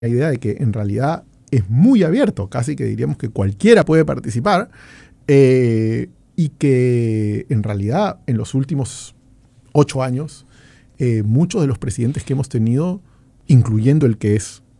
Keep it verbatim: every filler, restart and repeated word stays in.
la idea de que en realidad es muy abierto, casi que diríamos que cualquiera puede participar, eh, y que en realidad en los últimos ocho años, eh, muchos de los presidentes que hemos tenido, incluyendo el que es